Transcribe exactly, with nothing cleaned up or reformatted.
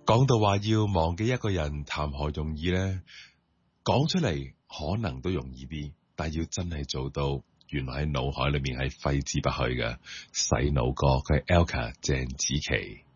講到話要忘記一個人，談何容易呢？講出嚟可能都容易啲，但要真係做到，原來喺腦海裏面係揮之不去嘅。洗腦歌，佢係 Elka 鄭子琪。